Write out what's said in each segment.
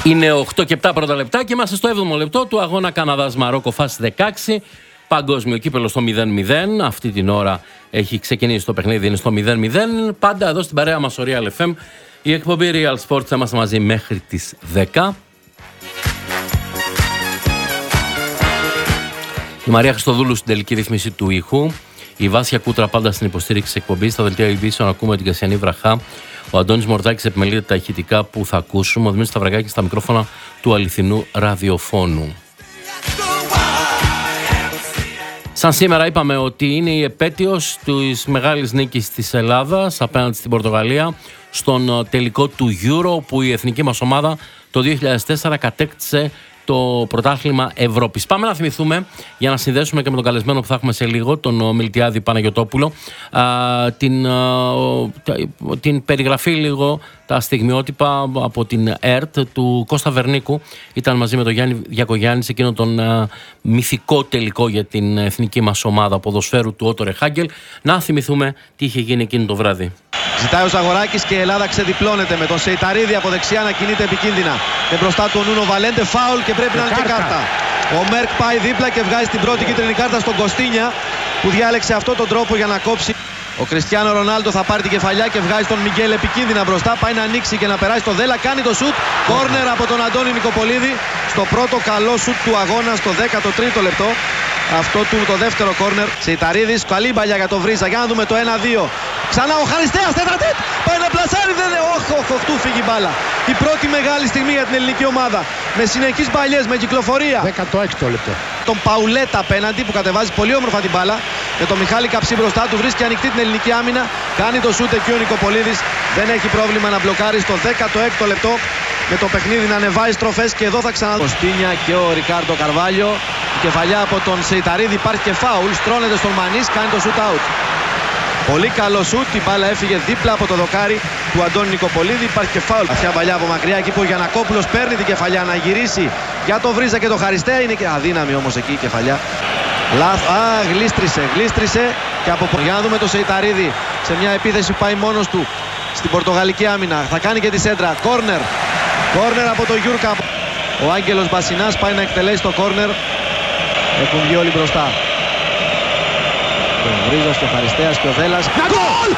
Είναι 8 και 7 πρώτα λεπτά και είμαστε στο 7ο λεπτό του αγώνα Καναδάς-Μαρόκο φάση 16. Παγκόσμιο κύπελο στο 0-0. Αυτή την ώρα έχει ξεκινήσει το παιχνίδι, είναι στο 0-0. Πάντα εδώ στην παρέα μας ο Real FM. Η εκπομπή Real Sports θα είμαστε μαζί μέχρι τις 10. Η Μαρία Χριστοδούλου στην τελική ρύθμιση του ήχου. Η Βάσια Κούτρα πάντα στην υποστήριξη της εκπομπής. Στα δελτία ειδήσεων ακούμε την Κασιανή Βραχά. Ο Αντώνης Μορτάκης επιμελείται τα ηχητικά που θα ακούσουμε. Ο Δημήτρης Σταυρακάκης στα μικρόφωνα του αληθινού ραδιοφώνου. Σαν σήμερα είπαμε ότι είναι η επέτειος της μεγάλης νίκης της Ελλάδας απέναντι στην Πορτογαλία στον τελικό του Euro, που η εθνική μας ομάδα το 2004 κατέκτησε το πρωτάθλημα Ευρώπης. Πάμε να θυμηθούμε, για να συνδέσουμε και με τον καλεσμένο που θα έχουμε σε λίγο, τον Μιλτιάδη Παναγιωτόπουλο, την περιγραφή λίγο, τα στιγμιότυπα από την ΕΡΤ του Κώστα Βερνίκου. Ήταν μαζί με τον Γιάννη Διακογιάννη σε εκείνο τον μυθικό τελικό για την εθνική μας ομάδα ποδοσφαίρου του Ότο Ρεχάγκελ. Να θυμηθούμε τι είχε γίνει εκείνο το βράδυ. Ζητάει ο Ζαγοράκης και η Ελλάδα ξεδιπλώνεται με τον Σεϊταρίδη από δεξιά να κινείται επικίνδυνα. Και μπροστά του ο Νούνο Βαλέντε, φάουλ και πρέπει να είναι και κάρτα. Ο Μέρκ πάει δίπλα και βγάζει την πρώτη κίτρινη κάρτα στον Κωστίνια, που διάλεξε αυτόν τον τρόπο για να κόψει. Ο Κριστιάνο Ρονάλντο θα πάρει την κεφαλιά και βγάζει τον Μιγγέλ επικίνδυνα μπροστά. Πάει να ανοίξει και να περάσει το Δέλα. Κάνει το σουτ. Κόρνερ από τον Αντώνη Νικοπολίδη. Στο πρώτο καλό σουτ του αγώνα, στο 13ο λεπτό. Αυτό του το δεύτερο κόρνερ. Σεϊταρίδης, καλή μπαλιά για το Βρίζα. Για να δούμε το 1-2. Ξανά ο Χαριστέας, τέταρτετ. Πάει να πλασάρει, δεν είναι. Του φύγει μπάλα. Η πρώτη μεγάλη στιγμή για την ελληνική ομάδα. Με συνεχείς μπαλιές, με κυκλοφορία. 16ο λεπτό. Τον Παουλέτα απέναντι που κατεβάζει πολύ όμορφα την μπάλα. Με τον Μιχάλη Καψί μπροστά του, βρίσκει ανοιχτή την ελληνική άμυνα. Κάνει το σούτ εκεί ο Νικοπολίδης. Δεν έχει πρόβλημα να μπλοκάρει στο 16ο λεπτό. Με το παιχνίδι να ανεβάζει στροφές και εδώ θα ξαναδεί. Ο Στίνια και ο Ρικάρντο Καρβάλιο. Η κεφαλιά από τον Σεϊταρίδη, υπάρχει και φάουλ. Στρώνεται στον Μανής, κάνει το σούτ out. Πολύ καλό σούτ, η μπάλα έφυγε δίπλα από το δοκάρι του Αντώνη Νικοπολίδη. Υπάρχει και φάουλ. Αυτιά παλιά από μακριά, εκεί που ο Γιαννακόπουλος παίρνει την κεφαλιά να γυρίσει για το Βρίζα και το Χαριστέα. Είναι και αδύναμη όμως εκεί η κεφαλιά. Γλίστρισε και από για να δούμε το Σεϊταρίδη σε μια επίθεση που πάει μόνος του στην πορτογαλική άμυνα. Θα κάνει και τη σέντρα. Κόρνερ από τον Γιούρκα. Ο Άγγελος Μπασινάς πάει να εκτελέσει το κόρνερ. Έχουν βγει όλοι μπροστά. Ο Βρίζας και ο Χαριστέας και ο Δέλας. Γκολ!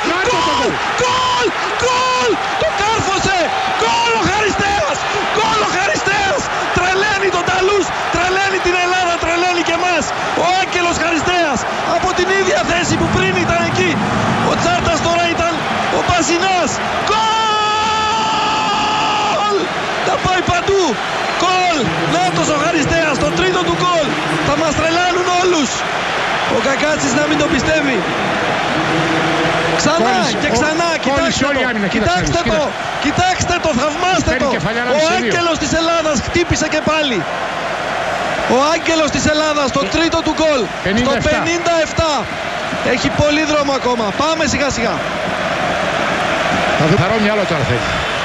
Το κάρφωσε! Γκολ ο Χαριστέας! Τρελαίνει τον Ταλούς, τρελαίνει την Ελλάδα, τρελαίνει και εμάς. Ο Άγγελος Χαριστέας από την ίδια θέση που πριν ήταν εκεί. Ο Τσάρτας τώρα ήταν ο Μπασινάς. Γκολ! Τα πάει παντού. Γκολ! Νάτος ο Χαριστέας, το τρίτο του γκολ. Θα μας τρελάνουν όλους. Ο Κακάτσης να μην το πιστεύει. Ξανά και ξανά. Κοιτάξτε το, θαυμάστε το. Ο Άγγελος της Ελλάδας χτύπησε και πάλι. Ο Άγγελος της Ελλάδας, το τρίτο του γκολ. Στο 57. Έχει πολύ δρόμο ακόμα. Πάμε σιγά σιγά. Θα δω μυαλό τώρα θέλει.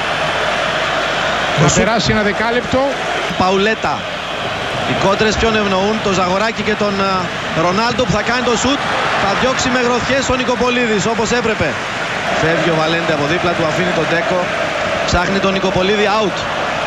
Να περάσει ένα δεκάλεπτο. Παουλέτα. Οι κόντρες ποιον ευνοούν, το Ζαγοράκι και τον Ρονάλντο που θα κάνει το σουτ. Θα διώξει με γροθιές ο Νικοπολίδης όπως έπρεπε. Φεύγει ο Βαλέντε από δίπλα του, αφήνει τον Ντέκο. Ψάχνει τον Νικοπολίδη out.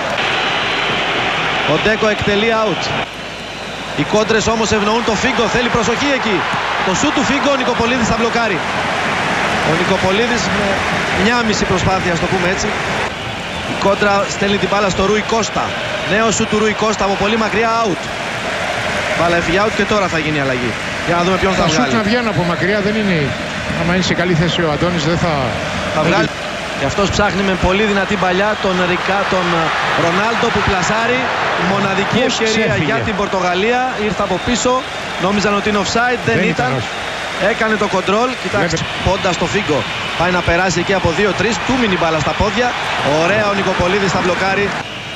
Ο Ντέκο εκτελεί out. Οι κόντρες όμως ευνοούν το Φίγκο, θέλει προσοχή εκεί. Το σουτ του Φίγκο, ο Νικοπολίδης θα μπλοκάρει. Ο Νικοπολίδης με μια μισή προσπάθεια, ας το πούμε έτσι. Η κόντρα στέλνει την μπάλα στο Ρούι Κώστα. Νέο σου του Ρούι Κώστα από πολύ μακριά out. Μπάλα έφυγε out και τώρα θα γίνει αλλαγή. Για να δούμε ποιον θα βγάλει. Τα σούτ να βγαίνουν από μακριά δεν είναι. Άμα είναι σε καλή θέση ο Αντώνης δεν θα βγάλει. Και αυτός ψάχνει με πολύ δυνατή παλιά τον Ρονάλντο που πλασάρει. Μοναδική ευκαιρία για την Πορτογαλία. Ήρθε από πίσω. Νόμιζαν ότι είναι offside. Δεν ήταν. Έκανε το κοντρόλ. Κοιτάξτε, πόντα στο Φίγκο. Πάει να περάσει εκεί από 2-3. Του μείνει μπάλα στα πόδια. Ωραία, ο Νικοπολίδης θα μπλοκάρει.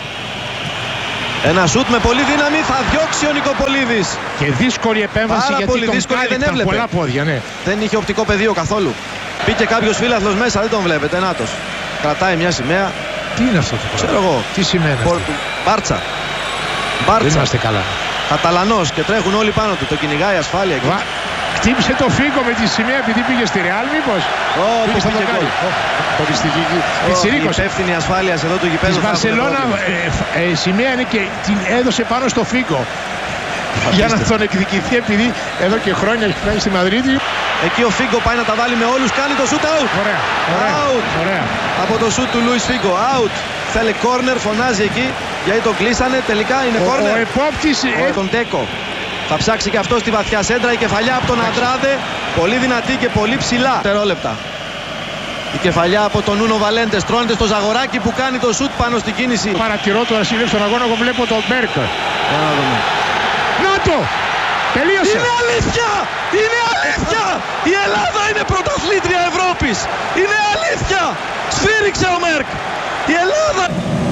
Ένα σουτ με πολύ δύναμη, θα διώξει ο Νικοπολίδης. Και δύσκολη επέμβαση. Πάρα γιατί πολύ τον δύσκολη, δεν έβλεπε. Πολλά πόδια, ναι. Δεν είχε οπτικό πεδίο καθόλου. Μπήκε κάποιος φίλαθλος μέσα, δεν τον βλέπετε. Νάτος. Κρατάει μια σημαία. Τι είναι αυτό το πράγμα? Ξέρω εγώ. Τι σημαία είναι αυτό? Μπάρτσα. Δεν είμαστε καλά. Καταλανός και τρέχουν όλοι πάνω του. Το κυνηγάει ασφάλεια εκεί. Χτύπησε το Φίγκο με τη σημαία επειδή πήγε στη Ρεάλ, μήπως? Όχι, πήγε γκολ. Αποκλειστική. Η υπεύθυνη ασφάλειας εδώ του γηπέδου. Της Βαρσελόνα σημαία είναι και την έδωσε πάνω στο Φίγκο. Για να τον εκδικηθεί, επειδή εδώ και χρόνια έχει φτάσει στη Μαδρίτη. Εκεί ο Φίγκο πάει να τα βάλει με όλους, κάνει το σούτ out. Ωραία. Από το σούτ του Λουίς Φίγκο, out. Θέλει κόρνερ, φωνάζει εκεί, γιατί τον κλείσανε, τελικά είναι κόρνερ. Ο επόπτης... τον Τέκο. Θα ψάξει και αυτό στη βαθιά σέντρα, η κεφαλιά από τον Αντράδε, πολύ δυνατή και πολύ ψηλά. Τερόλεπτα. Η κεφαλιά από τον Νούνο Βαλέντε στρώνεται στο Ζαγοράκι που κάνει το σούτ πάνω στην κίνηση. Παρατηρώ τώρα στον αγώνα, εγώ βλέπω τον Μπέρκ. Για να δούμε. Να το! Τελείωσε! Είναι αλήθεια! Είναι αλήθεια! Η Ελλάδα είναι πρωταθλήτρια Ευρώπης! Είναι αλήθεια! Σφύριξε ο Μέρκ! Η Ελλάδα!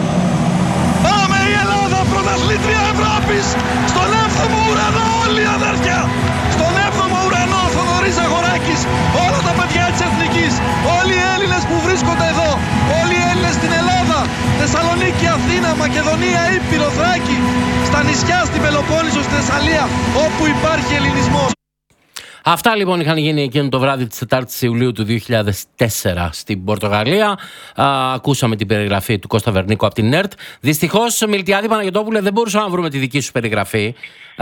Πάμε η Ελλάδα πρωταθλήτρια Ευρώπης! Στον 7ο ουρανό όλοι οι αδέρφια! Στον 7ο ουρανό ο Θοδωρής Ζαγοράκης! Όλα τα παιδιά της Εθνικής! Όλοι οι Έλληνες που βρίσκονται εδώ! Όλοι οι Έλληνες στην Ελλάδα! Θεσσαλονίκη, Αθήνα, Μακεδονία, Ήπειρο, Θράκη! Στα νησιά, στην Πελοπόννησο, στη Θεσσαλία, όπου υπάρχει ελληνισμός. Αυτά λοιπόν είχαν γίνει εκείνο το βράδυ της 4ης Ιουλίου του 2004 στην Πορτογαλία. Ακούσαμε την περιγραφή του Κώστα Βερνίκο από την ΕΡΤ. Δυστυχώς, Μιλτιάδη Παναγιωτόπουλε, δεν μπορούσαμε να βρούμε τη δική σου περιγραφή.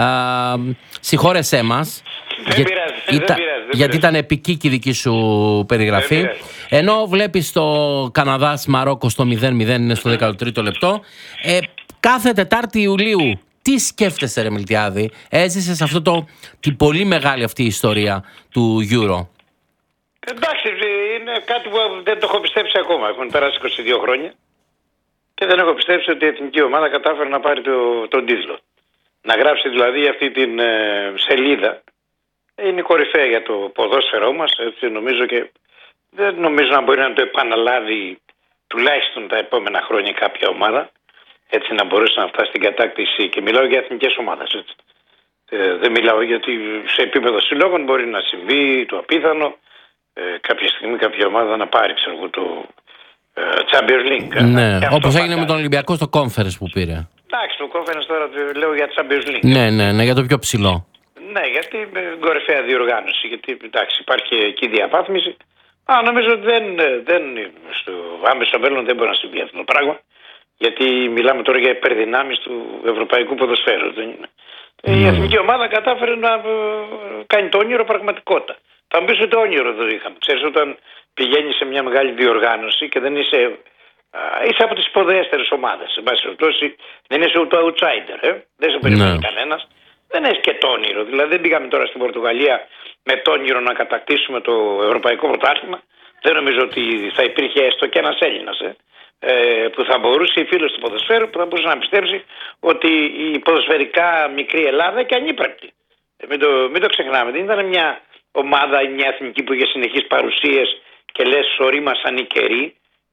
Συγχώρεσέ μας. Δεν πειράζει. Γιατί ήταν επική η δική σου περιγραφή. Ενώ βλέπεις το Καναδάς Μαρόκο στο 0-0, είναι στο 13ο λεπτό. Κάθε Τετάρτη Ιουλίου, τι σκέφτεσαι, ρε Μιλτιάδη? Έζησες την πολύ μεγάλη αυτή ιστορία του Euro. Εντάξει, είναι κάτι που δεν το έχω πιστέψει ακόμα. Έχουν περάσει 22 χρόνια και δεν έχω πιστέψει ότι η εθνική ομάδα κατάφερε να πάρει τον τίτλο. Να γράψει δηλαδή αυτή την σελίδα. Είναι κορυφαία για το ποδόσφαιρό μας. Έτσι νομίζω, και δεν νομίζω να μπορεί να το επαναλάβει τουλάχιστον τα επόμενα χρόνια κάποια ομάδα. Έτσι να μπορέσει να φτάσει στην κατάκτηση, και μιλάω για εθνικές ομάδες, έτσι. Δεν μιλάω γιατί σε επίπεδο συλλόγων μπορεί να συμβεί το απίθανο, κάποια στιγμή κάποια ομάδα να πάρει, ξέρω εγώ, το Champions League. Ναι, όπως έγινε με τον Ολυμπιακό στο Conference που πήρε. Εντάξει, το Conference τώρα λέω για Champions League. Ναι, για το πιο ψηλό. Ναι, γιατί με κορυφαία διοργάνωση, γιατί εντάξει, υπάρχει και εκεί διαβάθμιση. Νομίζω ότι στο άμεσο μέλλον δεν μπορεί να συμβεί αυτό το πράγμα. Γιατί μιλάμε τώρα για υπερδυνάμεις του ευρωπαϊκού ποδοσφαίρου. Η εθνική ομάδα κατάφερε να κάνει το όνειρο πραγματικότητα. Θα μου πεις ότι το όνειρο δεν είχαμε. Ξέρεις, όταν πηγαίνεις σε μια μεγάλη διοργάνωση και δεν είσαι από τις σπουδαιέστερες ομάδες. Σε πάση περιπτώσει, δεν είσαι ούτε outsider. Δεν σε περιμένει κανένας. Δεν έχεις και το όνειρο. Δηλαδή, δεν πήγαμε τώρα στην Πορτογαλία με το όνειρο να κατακτήσουμε το ευρωπαϊκό πρωτάθλημα. Δεν νομίζω ότι θα υπήρχε έστω και ένας Έλληνας. Που θα μπορούσε, οι φίλοι του ποδοσφαίρου, που θα μπορούσε να πιστέψει ότι η ποδοσφαιρικά μικρή Ελλάδα και ανύπαρκτη. Μην το ξεχνάμε. Δεν ήταν μια ομάδα ή μια εθνική που είχε συνεχείς παρουσίες και λες ορίμασαν οι καιροί.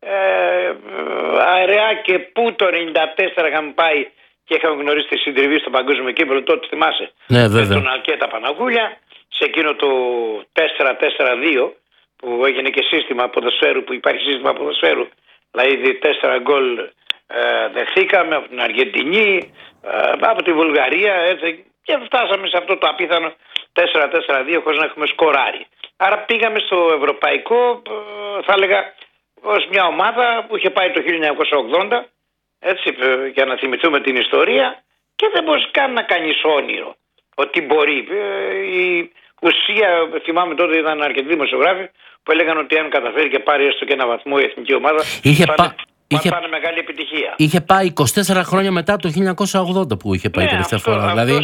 Αραιά και πού το 94 είχαμε πάει και είχαμε γνωρίσει τη συντριβή στο παγκόσμιο κύπελλο, τότε θυμάσαι. Ναι, βέβαια. Με τον Αλκέτα Παναγούλια, σε εκείνο το 4-4-2 που έγινε και σύστημα ποδοσφαίρου, που υπάρχει σύστημα ποδοσφαίρου. Δηλαδή 4 γκολ δεχθήκαμε από την Αργεντινή, από τη Βουλγαρία, έτσι, και φτάσαμε σε αυτό το απίθανο 4-4-2 χωρίς να έχουμε σκοράρει. Άρα πήγαμε στο ευρωπαϊκό, θα έλεγα, ως μια ομάδα που είχε πάει το 1980, έτσι, για να θυμηθούμε την ιστορία, και δεν μπορείς καν να κάνεις όνειρο ότι μπορεί. Η ουσία, θυμάμαι τότε ήταν αρκετοί δημοσιογράφοι που έλεγαν ότι αν καταφέρει και πάρει έστω και ένα βαθμό η εθνική ομάδα, θα πάνε μεγάλη επιτυχία. Είχε πάει 24 χρόνια μετά το 1980 που είχε πάει τελευταία φορά. Δηλαδή,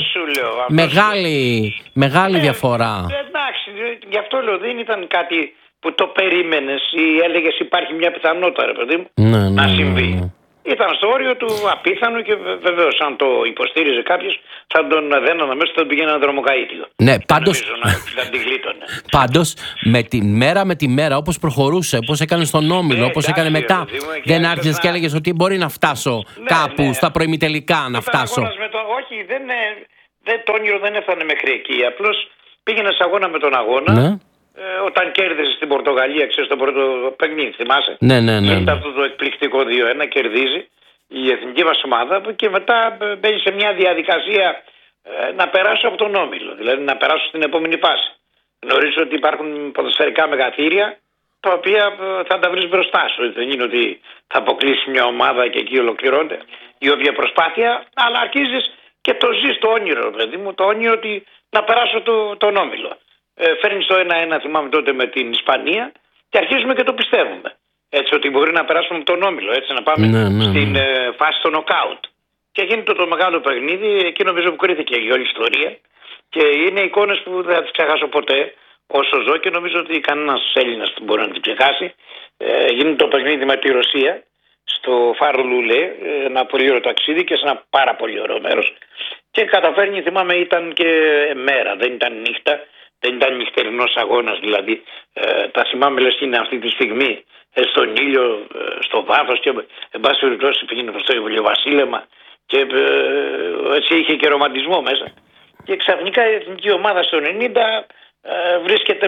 μεγάλη διαφορά. Εντάξει, γι' αυτό λέω, δεν ήταν κάτι που το περίμενες ή έλεγες υπάρχει μια πιθανότητα, ρε παιδί μου, να συμβεί. Ναι. Ήταν στο όριο του απίθανο και βεβαίως αν το υποστήριζε κάποιος θα τον δέναν αμέσως, θα τον πήγαινε ένα δρομοκαΐτιο. Ναι, πάντως, πάντως με τη μέρα όπως προχωρούσε, όπως έκανε στον Όμιλο, όπως έκανε μετά, δεν άρχισες και έλεγες ότι μπορεί να φτάσω κάπου στα προημιτελικά να φτάσω. Όχι, το όνειρο δεν έφτανε μέχρι εκεί, απλώς πήγαινε σε αγώνα με τον αγώνα. Ναι. Όταν κέρδισε στην Πορτογαλία, ξέρεις, το πρώτο παιχνίδι, θυμάσαι. Ναι. Ήταν αυτό το εκπληκτικό 2-1, κερδίζει η εθνική μας ομάδα και μετά μπαίνει σε μια διαδικασία να περάσω από τον Όμιλο, δηλαδή να περάσω στην επόμενη φάση. Γνωρίζω ότι υπάρχουν ποδοσφαιρικά μεγαθύρια τα οποία θα τα βρεις μπροστά σου. Δεν είναι ότι θα αποκλείσει μια ομάδα και εκεί ολοκληρώνεται η όποια προσπάθεια, αλλά αρχίζεις και το ζεις το όνειρο, παιδί μου, το όνειρο ότι να περάσω τον όμιλο. Φέρνεις το 1-1, θυμάμαι τότε με την Ισπανία, και αρχίζουμε και το πιστεύουμε. Έτσι, ότι μπορεί να περάσουμε από τον όμιλο, έτσι, να πάμε στην φάση στο νοκάουτ. Και γίνεται το μεγάλο παιχνίδι, εκεί νομίζω που κρίθηκε η όλη ιστορία. Και είναι εικόνες που δεν θα τις ξεχάσω ποτέ όσο ζω, και νομίζω ότι κανένας Έλληνας δεν μπορεί να την ξεχάσει. Γίνεται το παιχνίδι με τη Ρωσία στο Φάρο Λουλέ, ένα πολύ ωραίο ταξίδι και σε ένα πάρα πολύ ωραίο μέρος. Και καταφέρνει, θυμάμαι, ήταν και μέρα, δεν ήταν νύχτα, δεν ήταν νυχτερινός αγώνας, δηλαδή τα θυμάμαι λες είναι αυτή τη στιγμή στον ήλιο, στο βάθος, και εν πάση περιπτώσει πήγαινε προς το ηλιοβασίλεμα και έτσι είχε και ρομαντισμό μέσα. Και ξαφνικά η εθνική ομάδα στο 90 βρίσκεται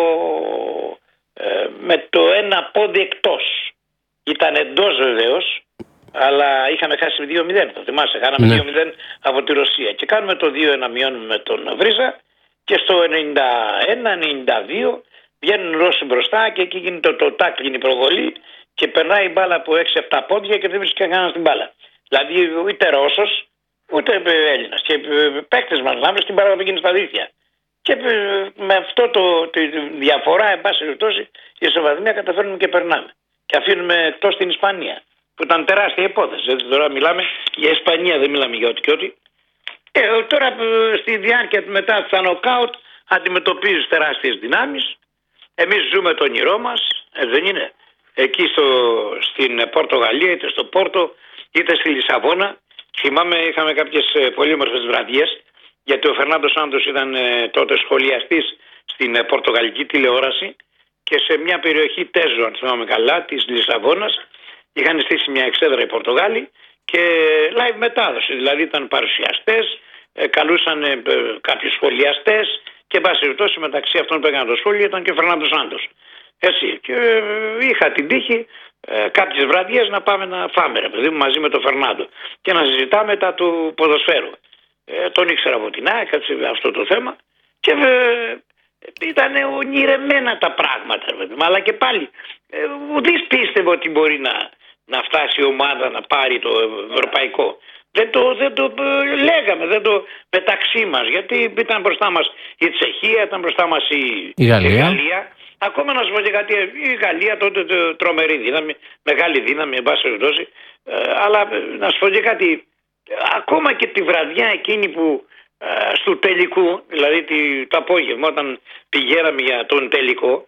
με το ένα πόδι εκτός. Ήταν εντός βεβαίως, αλλά είχαμε χάσει 2-0, το θυμάσαι, χάναμε 2-0 από τη Ρωσία. Και κάνουμε το 2-1, μειώνουμε με τον Βρίζα, και στο 91-92 βγαίνουν Ρώσοι μπροστά και εκεί γίνεται το τάκλ, γίνει η προβολή και περνάει η μπάλα από 6-7 πόδια και δεν βρίσκει κανένα την μπάλα. Δηλαδή ούτε Ρώσος ούτε Έλληνας. Και παίκτες μας να στην μπάλα πήγαινε στα δίχτυα. Και με αυτό τη διαφορά, εν πάση περιπτώσει, η ισοβαθμία καταφέρνουμε και περνάμε. Και αφήνουμε εκτός την Ισπανία, που ήταν τεράστια υπόθεση. Έτσι, τώρα μιλάμε για Ισπανία, δεν μιλάμε για ό,τι και ό,τι. Τώρα στη διάρκεια μετά στα νοκάουτ αντιμετωπίζεις τεράστιες δυνάμεις. Εμείς ζούμε το όνειρό μας, δεν είναι. Εκεί στην Πορτογαλία, είτε στο Πόρτο, είτε στη Λισαβόνα. Θυμάμαι, είχαμε κάποιες πολύ όμορφες βραδιές, γιατί ο Φερνάντο Σάντος ήταν τότε σχολιαστής στην πορτογαλική τηλεόραση, και σε μια περιοχή Τέζο, αν θυμάμαι καλά, της Λισαβόνας, είχαν στήσει μια εξέδρα οι Πορτογάλοι και live μετάδοση. Δηλαδή ήταν παρουσιαστές, καλούσαν κάποιους σχολιαστές, και εν πάση περιπτώσει μεταξύ αυτών που έκαναν το σχόλιο ήταν και ο Φερνάντο Σάντος. Έτσι, και είχα την τύχη κάποιες βραδιές να πάμε να φάμε, ρε παιδί μου, μαζί με τον Φερνάντο και να συζητάμε τα του ποδοσφαίρου. Τον ήξερα από την ΑΕΚ, αυτό το θέμα, και ήταν ονειρεμένα τα πράγματα, ρε παιδί μου, αλλά και πάλι ουδής πίστευε ότι μπορεί να φτάσει η ομάδα να πάρει το ευρωπαϊκό. Δεν το λέγαμε, δεν το μεταξύ μας, γιατί ήταν μπροστά μας η Τσεχία, ήταν μπροστά μας η Γαλλία. Ακόμα να σου πω και κάτι, η Γαλλία τότε τρομερή δύναμη, μεγάλη δύναμη, εν πάση περιπτώσει, αλλά να σου πω και κάτι, ακόμα και τη βραδιά εκείνη που στο τελικού, δηλαδή το απόγευμα όταν πηγαίναμε για τον τελικό,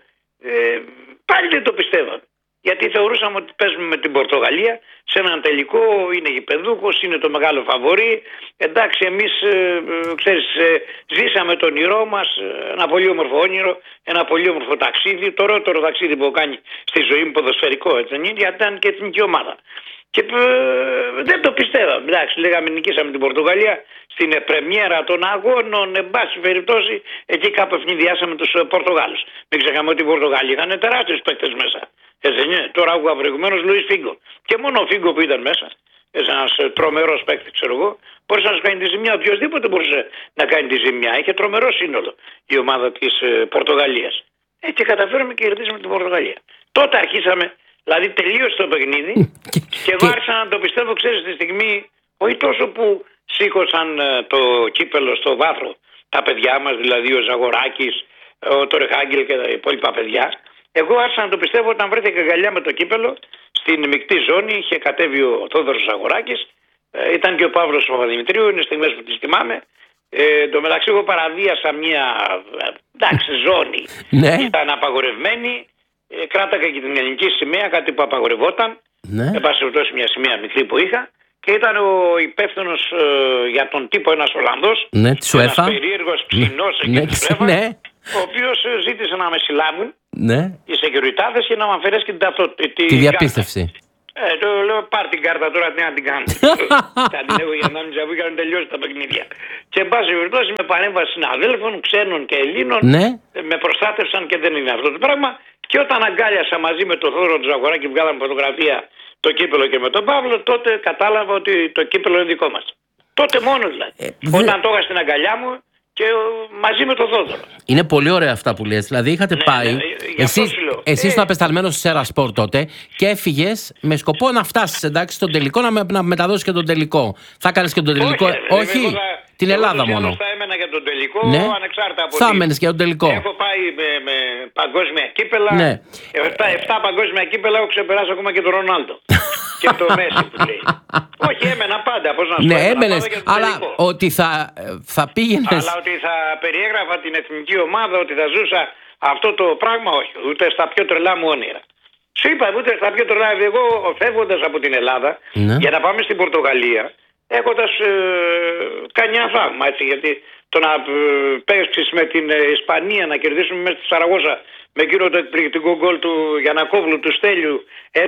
πάλι δεν το πιστεύαμε. Γιατί θεωρούσαμε ότι παίζουμε με την Πορτογαλία σε έναν τελικό, είναι γηπεδούχος, είναι το μεγάλο φαβορί. Εντάξει, εμείς ξέρεις, ζήσαμε το όνειρό μας, ένα πολύ όμορφο όνειρο, ένα πολύ όμορφο ταξίδι, το ωραιότερο ταξίδι που έχω κάνει στη ζωή μου ποδοσφαιρικό, έτσι δεν είναι, γιατί ήταν και εθνική ομάδα. Και δεν το πιστεύαμε. Εντάξει, λέγαμε νικήσαμε την Πορτογαλία στην πρεμιέρα των αγώνων, εν πάση περιπτώσει, εκεί κάπου ευνηδιάσαμε τους Πορτογάλους. Μην ξεχνάμε ότι οι Πορτογάλοι είχαν τεράστιους παίκτες μέσα. Έτσι, ναι. Τώρα άκουγα προηγουμένως Λουίς Φίγκο. Και μόνο ο Φίγκο που ήταν μέσα, ένας τρομερός παίκτης, ξέρω εγώ, μπορούσε να σου κάνει τη ζημιά. Οποιοςδήποτε μπορούσε να κάνει τη ζημιά. Είχε τρομερό σύνολο η ομάδα της Πορτογαλίας. Και καταφέραμε και κερδίσαμε την Πορτογαλία. Τότε αρχίσαμε. Δηλαδή τελείωσε το παιχνίδι και εγώ άρχισα να το πιστεύω, ξέρεις, τη στιγμή, όχι τόσο που σήκωσαν το κύπελο στο βάθρο τα παιδιά μας, δηλαδή ο Ζαγοράκης, ο Τορεχάγγελ και τα υπόλοιπα παιδιά. Εγώ άρχισα να το πιστεύω όταν βρέθηκε αγκαλιά με το κύπελο στην μεικτή ζώνη, είχε κατέβει ο Θόδωρος Ζαγοράκης, ήταν και ο Παύλος Παπαδημητρίου, είναι στιγμές που τις θυμάμαι. Το μεταξύ εγώ παραβίασα μια ζώνη, ήταν απαγορευμένη. Κράτακα και την ελληνική σημαία, κάτι που απαγορευόταν. Εν πάση περιπτώσει, μια σημαία μικρή που είχα. Και ήταν ο υπεύθυνος για τον τύπο, ένας Ολλανδός. Ένας περίεργος ξινός εκεί της UEFA, ο οποίος ζήτησε να με συλλάβουν οι σεκιουριτάδες και να μου αφαιρέσει και τη διαπίστευση. Το λέω πάρ' την κάρτα τώρα, τι να την κάνω. Θα την έχω για να μην τζαβού για να τελειώσει τα παιχνίδια. Και εν πάση περιπτώσει με παρέμβαση συναδέλφων, ξένων και Ελλήνων, με προστάτευσαν και δεν είναι αυτό το πράγμα. Και όταν αγκάλιασα μαζί με τον Θόδωρο του Ζαγοράκη, βγάλαμε φωτογραφία το κύπελο και με τον Παύλο, τότε κατάλαβα ότι το κύπελο είναι δικό μας. Τότε μόνο δηλαδή. Όταν το είχα στην αγκαλιά μου και μαζί με τον Θόδωρο. Είναι πολύ ωραία αυτά που λες. Δηλαδή είχατε πάει. Εσύ ήσουν απεσταλμένος σε Σέρα Σπορ τότε και έφυγες με σκοπό να φτάσεις, εντάξει, στον τελικό, να μεταδώσεις και τον τελικό. Θα κάνεις και τον τελικό. Όχι, την Ελλάδα μόνο. Θα έμενα για τον τελικό, ναι. Ανεξάρτητα από θα έμενες και τον τελικό. Έχω πάει με παγκόσμια κύπελα. Ναι. 7 παγκόσμια κύπελα έχω ξεπεράσει ακόμα και τον Ρονάλντο. Και το Μέση που λέει. Όχι, έμενα πάντα. Πώς να σου πω. Ναι, έμενες. Αλλά ότι θα πήγαινες. Αλλά ότι θα περιέγραφα την εθνική ομάδα, ότι θα ζούσα αυτό το πράγμα, όχι. Ούτε στα πιο τρελά μου όνειρα. Σου είπα, ούτε στα πιο τρελά. Εγώ φεύγοντας από την Ελλάδα, ναι, για να πάμε στην Πορτογαλία, έχοντας κάνει ένα θαύμα, έτσι. Γιατί το να παίξεις με την Ισπανία, να κερδίσουμε μέσα στη Σαραγώσα με εκείνο το εκπληκτικό γκολ του Γιανακόβλου, του Στέλιου,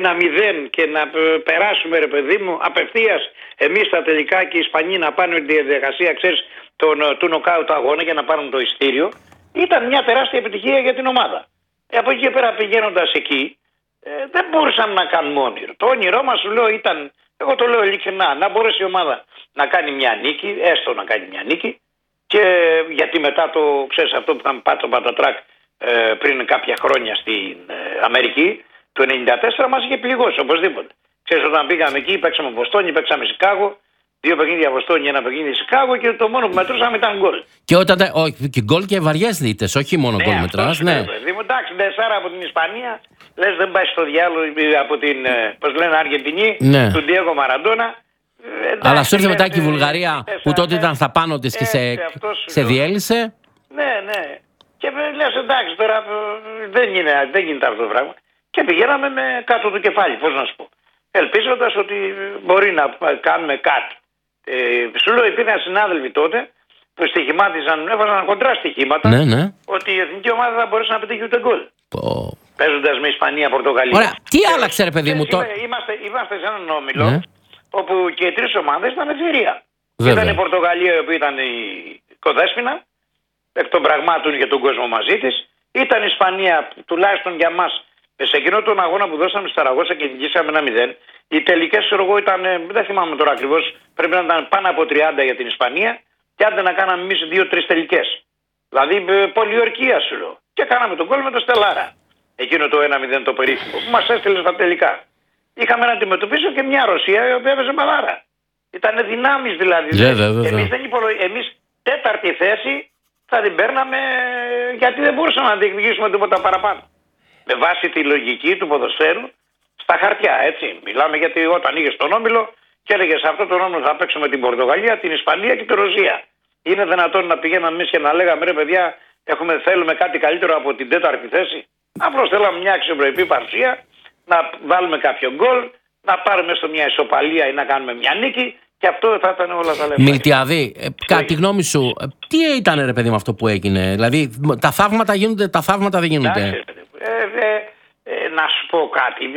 1-0 και να περάσουμε, ρε παιδί μου, απευθείας εμείς στα τελικά και οι Ισπανοί να πάνε τη διαδικασία, ξέρεις, του νοκάουτ αγώνα για να πάρουν το ειστήριο, ήταν μια τεράστια επιτυχία για την ομάδα. Από εκεί και πέρα πηγαίνοντας εκεί, δεν μπορούσαμε να κάνουμε όνειρο. Το όνειρό μας, σου λέω, ήταν, εγώ το λέω ειλικρινά, να μπορέσει η ομάδα να κάνει μια νίκη, έστω να κάνει μια νίκη, και γιατί μετά το, ξέρεις, αυτό που είχαμε πάει το Πατατράκ πριν κάποια χρόνια στην Αμερική, το 1994 μας είχε πληγώσει οπωσδήποτε. Ξέρεις, όταν πήγαμε εκεί, παίξαμε Βοστόνη, παίξαμε Σικάγο, 2 παιχνίδια Βοστόνη, 1 παιχνίδι Σικάγο και το μόνο που μετρούσαμε ήταν γκολ. Και όταν. Και γκολ και βαριές δίτες, όχι μόνο γκολ μετράς. Ναι, εντάξει, 4 από την Ισπανία, λες δεν πάει στο διάλογο από την, πώς λένε, Αργεντινή, ναι, του Ντιέγκο Μαραντόνα. Αλλά σου ήρθε μετά και η Βουλγαρία που τότε ήταν στα πάνω της και σε διέλυσε. Ναι, ναι. Και λες εντάξει, τώρα δεν γίνεται αυτό το πράγμα. Και πηγαίναμε με κάτω του κεφάλι, πώς να σου πω. Ελπίζοντας ότι μπορεί να κάνουμε κάτι. Σου λέω, υπήρχαν συνάδελφοι τότε που στοιχημάτιζαν, έβαζαν κοντρά στοιχήματα, ναι, ναι, ότι η εθνική ομάδα θα μπορέσει να πετύχει ούτε γκολ. Παίζοντας με Ισπανία, Πορτογαλία. Ωραία, τι άλλαξε, ρε παιδί μου τώρα. Είμαστε σε έναν όμιλο, ναι, όπου και οι 3 ομάδες ήταν ευκαιρία. Ήταν η Πορτογαλία, η οποία ήταν η κοδέσποινα, εκ των πραγμάτων για τον κόσμο μαζί της. Ήταν η Ισπανία, τουλάχιστον για μας, σε εκείνο τον αγώνα που δώσαμε στη Σαραγώσα και νικήσαμε 1-0. Οι τελικές, ξέρω εγώ, ήταν, δεν θυμάμαι τώρα ακριβώς, πρέπει να ήταν πάνω από 30 για την Ισπανία και άντε να κάναμε εμείς 2-3 τελικές. Δηλαδή πολιορκία, σου λέω. Και κάναμε τον γκολ με το Στελάρα. Εκείνο το 1-0 το περίφημο που μας έστειλε στα τελικά. Είχαμε να αντιμετωπίσουμε και μια Ρωσία η οποία έπαιζε μπαλάρα. Ήτανε δυνάμεις δηλαδή. Εμείς τέταρτη θέση θα την παίρναμε γιατί δεν μπορούσαμε να διεκδικήσουμε τίποτα παραπάνω. Με βάση τη λογική του ποδοσφαίρου στα χαρτιά, έτσι. Μιλάμε γιατί όταν είχες τον όμιλο και έλεγες σε αυτό τον όμιλο θα παίξουμε την Πορτογαλία, την Ισπανία και τη Ρωσία. Είναι δυνατόν να πηγαίναμε εμείς και να λέγαμε ρε παιδιά, θέλουμε κάτι καλύτερο από την τέταρτη θέση? Απλώς θέλαμε μια αξιοπρεπή παρουσία, να βάλουμε κάποιο γκολ, να πάρουμε στο μια ισοπαλία ή να κάνουμε μια νίκη. Και αυτό θα ήταν όλα τα λεφτά. Μιλτιαδή, κατά τη γνώμη σου, τι ήταν, ρε παιδί, με αυτό που έγινε? Δηλαδή, τα θαύματα γίνονται, τα θαύματα δεν γίνονται. Να σου πω κάτι.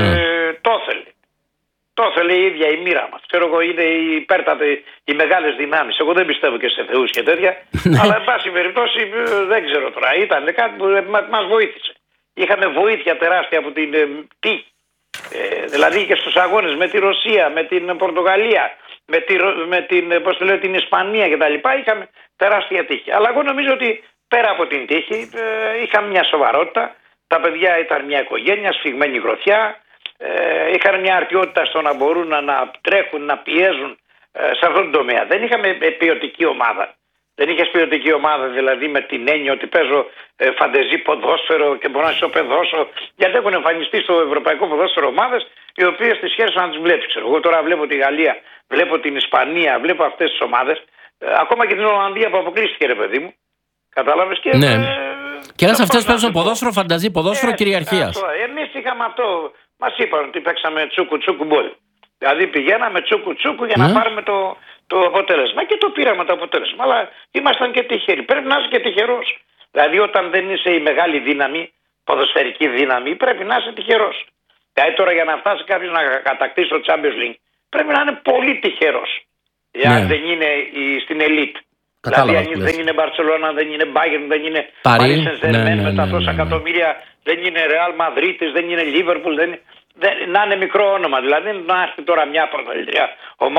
Το ήθελε η ίδια η μοίρα μας. Ξέρω εγώ, είναι οι μεγάλες δυνάμεις. Εγώ δεν πιστεύω και σε θεούς και τέτοια. Αλλά, εν πάση περιπτώσει, δεν ξέρω τώρα. Ήταν κάτι που μας βοήθησε. Είχαμε βοήθεια τεράστια από την τύχη. Δηλαδή και στους αγώνες με τη Ρωσία, με την Πορτογαλία, με την Ισπανία κτλ. Είχαμε τεράστια τύχη. Αλλά εγώ νομίζω ότι πέρα από την τύχη είχαμε μια σοβαρότητα. Τα παιδιά ήταν μια οικογένεια, σφιγμένη γροθιά. Είχαν μια αρτιότητα στο να μπορούν να τρέχουν, να πιέζουν σε αυτόν τον τομέα. Δεν είχαμε ποιοτική ομάδα. Δεν είχες ποιοτική ομάδα δηλαδή με την έννοια ότι παίζω φαντεζή ποδόσφαιρο και μπορώ να ισοπεδώσω. Γιατί έχουν εμφανιστεί στο ευρωπαϊκό ποδόσφαιρο ομάδες οι οποίες τις χέρες να τις βλέπεις. Εγώ τώρα βλέπω τη Γαλλία, βλέπω την Ισπανία, βλέπω αυτές τις ομάδες. Ακόμα και την Ολλανδία που αποκλείστηκε, ρε παιδί μου. Κατάλαβες και. Ναι. Και ένας αυτές παίζουν ποδόσφαιρο, φανταζή, ποδόσφαιρο κυριαρχίας. Εμείς είχαμε αυτό. Μας είπαν ότι παίξαμε τσούκου μπολ. Δηλαδή πηγαίναμε τσούκου για να πάρουμε το αποτέλεσμα και το πήραμε το αποτέλεσμα. Αλλά ήμασταν και τυχεροί. Πρέπει να είσαι και τυχερός. Δηλαδή όταν δεν είσαι η μεγάλη δύναμη, ποδοσφαιρική δύναμη, πρέπει να είσαι τυχερός. Δηλαδή τώρα για να φτάσει κάποιος να κατακτήσει το Champions League πρέπει να είναι πολύ τυχερός. Αν δεν είναι στην elite. Δηλαδή αν δεν είναι Μπαρσελόνα, δεν είναι Bayern, δεν είναι Paris Saint-Germain με τα τόσα εκατομμύρια, δεν είναι Real Madrid, δεν είναι Liverpool, να είναι μικρό όνομα. Δηλαδή να έρθει τώρα μια πρωταθλήτρια ομάδα